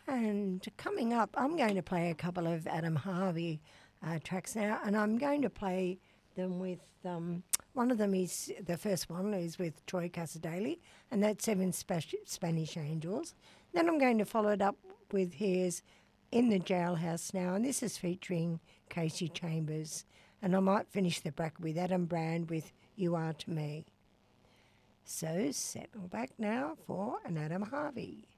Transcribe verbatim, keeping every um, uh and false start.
And coming up, I'm going to play a couple of Adam Harvey uh, tracks now, and I'm going to play them with um, one of them is the first one is with Troy Casadei, and that's Seven Spa- Spanish Angels. Then I'm going to follow it up with his In the Jailhouse Now, and this is featuring Casey Chambers. And I might finish the bracket with Adam Brand with You Are to Me. So settle back now for an Adam Harvey.